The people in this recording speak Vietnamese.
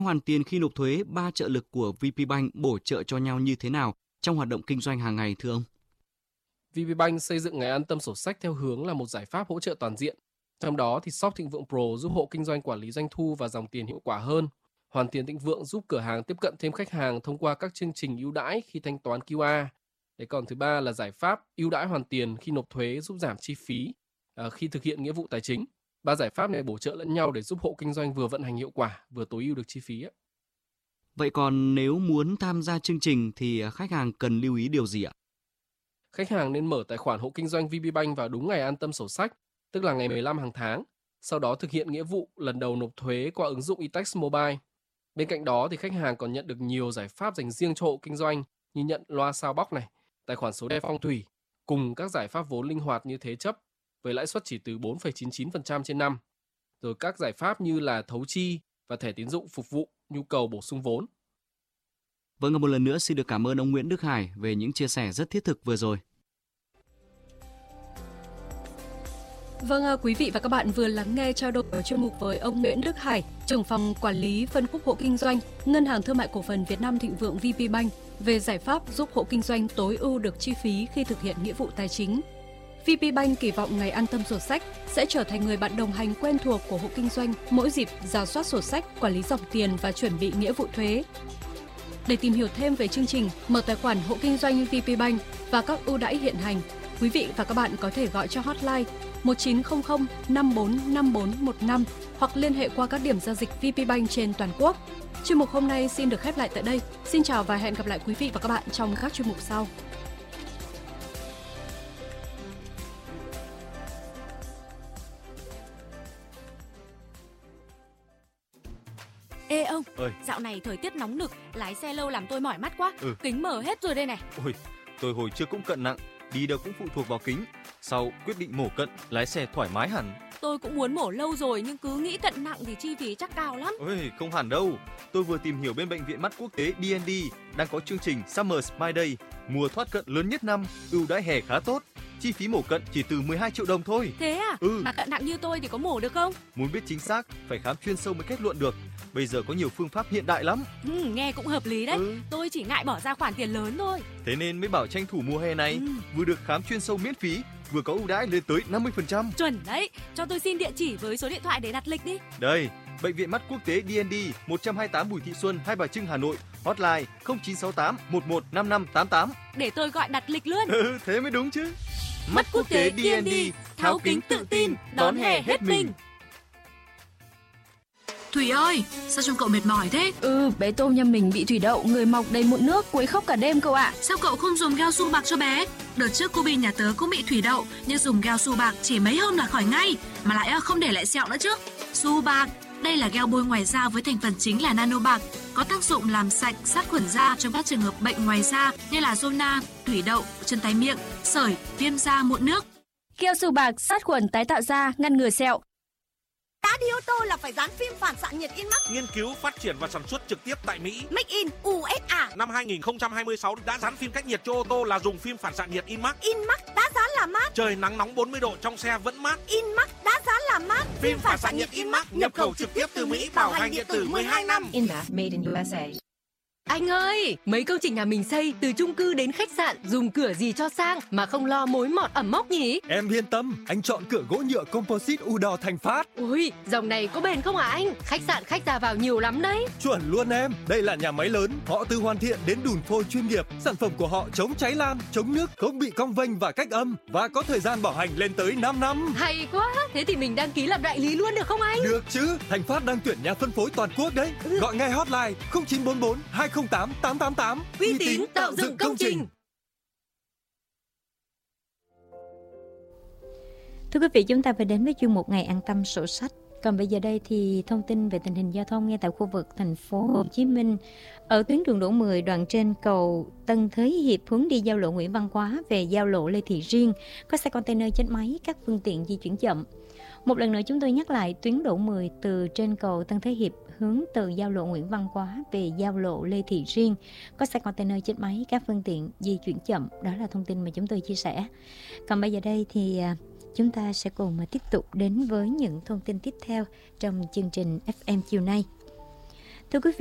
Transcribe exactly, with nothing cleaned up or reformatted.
hoàn tiền khi nộp thuế, ba trợ lực của vê pê Bank bổ trợ cho nhau như thế nào trong hoạt động kinh doanh hàng ngày thưa ông? vê pê Bank xây dựng Ngày An Tâm Sổ Sách theo hướng là một giải pháp hỗ trợ toàn diện. Trong đó thì Shop Thịnh Vượng Pro giúp hộ kinh doanh quản lý doanh thu và dòng tiền hiệu quả hơn. Hoàn tiền Thịnh Vượng giúp cửa hàng tiếp cận thêm khách hàng thông qua các chương trình ưu đãi khi thanh toán quy rờ. Đấy, còn thứ ba là giải pháp ưu đãi hoàn tiền khi nộp thuế giúp giảm chi phí à, khi thực hiện nghĩa vụ tài chính. Ba giải pháp này bổ trợ lẫn nhau để giúp hộ kinh doanh vừa vận hành hiệu quả, vừa tối ưu được chi phí ấy. Vậy còn nếu muốn tham gia chương trình thì khách hàng cần lưu ý điều gì ạ? Khách hàng nên mở tài khoản hộ kinh doanh vê pê Bank vào đúng ngày An Tâm Sổ Sách, tức là ngày mười lăm hàng tháng. Sau đó thực hiện nghĩa vụ lần đầu nộp thuế qua ứng dụng e-tax Mobile. Bên cạnh đó thì khách hàng còn nhận được nhiều giải pháp dành riêng cho hộ kinh doanh như nhận loa soundbox này, tài khoản số đen phong thủy, cùng các giải pháp vốn linh hoạt như thế chấp với lãi suất chỉ từ bốn phẩy chín chín phần trăm trên năm. Rồi các giải pháp như là thấu chi và thẻ tín dụng phục vụ nhu cầu bổ sung vốn. Vâng, một lần nữa xin được cảm ơn ông Nguyễn Đức Hải về những chia sẻ rất thiết thực vừa rồi. Vâng, quý vị và các bạn vừa lắng nghe trao đổi ở chuyên mục với ông Nguyễn Đức Hải, trưởng phòng quản lý phân khúc hộ kinh doanh, Ngân hàng Thương mại Cổ phần Việt Nam Thịnh Vượng vê pê Bank về giải pháp giúp hộ kinh doanh tối ưu được chi phí khi thực hiện nghĩa vụ tài chính. vê pê Bank kỳ vọng Ngày An Tâm Sổ Sách sẽ trở thành người bạn đồng hành quen thuộc của hộ kinh doanh mỗi dịp rà soát sổ sách, quản lý dòng tiền và chuẩn bị nghĩa vụ thuế. Để tìm hiểu thêm về chương trình mở tài khoản hộ kinh doanh vê pê Bank và các ưu đãi hiện hành, quý vị và các bạn có thể gọi cho hotline một chín không không năm bốn năm bốn một năm hoặc liên hệ qua các điểm giao dịch vê pê Bank trên toàn quốc. Chuyên mục hôm nay xin được khép lại tại đây. Xin chào và hẹn gặp lại quý vị và các bạn trong các chuyên mục sau. Ê ông, ơi, dạo này thời tiết nóng nực, lái xe lâu làm tôi mỏi mắt quá. Ừ. Kính mở hết rồi đây này. Ôi, tôi hồi trước cũng cận nặng, đi đâu cũng phụ thuộc vào kính. Sau quyết định mổ cận, lái xe thoải mái hẳn. Tôi cũng muốn mổ lâu rồi nhưng cứ nghĩ cận nặng thì chi phí chắc cao lắm. Ôi, không hẳn đâu. Tôi vừa tìm hiểu bên bệnh viện mắt quốc tế đê en đê đang có chương trình Summer Smile Day, mùa thoát cận lớn nhất năm, ưu đãi hè khá tốt. Chi phí mổ cận chỉ từ mười hai triệu đồng thôi. Thế à? Ừ. Mà cận nặng như tôi thì có mổ được không? Muốn biết chính xác, phải khám chuyên sâu mới kết luận được. Bây giờ có nhiều phương pháp hiện đại lắm. Ừ, nghe cũng hợp lý đấy. Ừ. Tôi chỉ ngại bỏ ra khoản tiền lớn thôi. Thế nên mới bảo tranh thủ mùa hè này, ừ. vừa được khám chuyên sâu miễn phí, vừa có ưu đãi lên tới năm mươi phần trăm. Chuẩn đấy. Cho tôi xin địa chỉ với số điện thoại để đặt lịch đi. Đây, bệnh viện mắt quốc tế đê en đê một trăm hai mươi tám Bùi Thị Xuân, Hai Bà Trưng, Hà Nội. Hotline không chín sáu tám một một năm năm tám tám. Để tôi gọi đặt lịch luôn. Ừ, thế mới đúng chứ. Mắt quốc tế đê en đê, tháo kính tự tin, đón hè hết mình. Thủy ơi, sao trông cậu mệt mỏi thế? Ừ, bé Tôm nhà mình bị thủy đậu, người mọc đầy mụn nước, quấy khóc cả đêm cậu ạ. Sao cậu không dùng gel su bạc cho bé? Đợt trước cô Bi nhà tớ cũng bị thủy đậu, nhưng dùng gel su bạc chỉ mấy hôm là khỏi ngay, mà lại không để lại sẹo nữa chứ. Su bạc, đây là gel bôi ngoài da với thành phần chính là nano bạc, có tác dụng làm sạch, sát khuẩn da trong các trường hợp bệnh ngoài da như là zona, thủy đậu, chân tay miệng, sởi, viêm da, mụn nước. Gel su bạc sát khuẩn tái tạo da, ngăn ngừa sẹo. Đã đi ô tô là phải dán phim phản xạ nhiệt InMax. Nghiên cứu, phát triển và sản xuất trực tiếp tại Mỹ. Make in u ét a. Năm hai nghìn không trăm hai mươi sáu đã dán phim cách nhiệt cho ô tô là dùng phim phản xạ nhiệt InMax. InMax đã dán là mát. Trời nắng nóng bốn mươi độ trong xe vẫn mát. InMax đã dán là mát. Phim phản xạ nhiệt InMax nhập khẩu trực tiếp từ Mỹ, bảo hành điện tử mười hai năm. InMax made in u ét a. Anh ơi, mấy công trình nhà mình xây từ chung cư đến khách sạn dùng cửa gì cho sang mà không lo mối mọt ẩm mốc nhỉ? Em yên tâm, anh chọn cửa gỗ nhựa composite Udor Thành Phát. Ui, dòng này có bền không hả anh? Khách sạn khách ra vào nhiều lắm đấy. Chuẩn luôn em, đây là nhà máy lớn, họ từ hoàn thiện đến đùn phôi chuyên nghiệp. Sản phẩm của họ chống cháy lan, chống nước, không bị cong vênh và cách âm và có thời gian bảo hành lên tới năm năm. Hay quá, thế thì mình đăng ký làm đại lý luôn được không anh? Được chứ, Thành Phát đang tuyển nhà phân phối toàn quốc đấy. Ừ. Gọi ngay hotline không chín bốn bốn hai không tám tám tám tám. Uy tín tạo dựng công trình. Thưa quý vị, chúng ta phải đến với chuyên mục Ngày An Tâm Sổ Sách. Còn bây giờ đây thì thông tin về tình hình giao thông ngay tại khu vực thành phố Hồ Chí Minh. Ở tuyến đường Đỗ mười đoạn trên cầu Tân Thới Hiệp hướng đi giao lộ Nguyễn Văn Quá về giao lộ Lê Thị Riêng có xe container chết máy, các phương tiện di chuyển chậm. Một lần nữa chúng tôi nhắc lại, tuyến Đỗ mười từ trên cầu Tân Thới Hiệp hướng từ giao lộ Nguyễn Văn Quá về giao lộ Lê Thị Riêng có xe container chết máy, các phương tiện di chuyển chậm. Đó là thông tin mà chúng tôi chia sẻ. Còn bây giờ đây thì chúng ta sẽ cùng tiếp tục đến với những thông tin tiếp theo trong chương trình ép em chiều nay. Thưa quý vị,